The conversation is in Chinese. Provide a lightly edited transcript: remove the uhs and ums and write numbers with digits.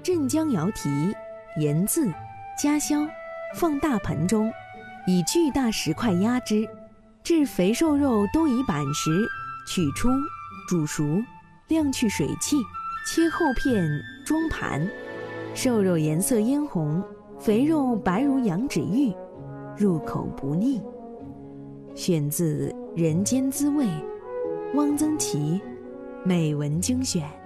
镇江肴蹄，盐渍，加硝，放大盆中，以巨大石块压之，至肥瘦肉都已板实，取出，煮熟，晾去水气，切厚片，装盘。瘦肉颜色嫣红，肥肉白如羊脂玉，入口不腻。选自《人间滋味》，汪曾祺美文精选。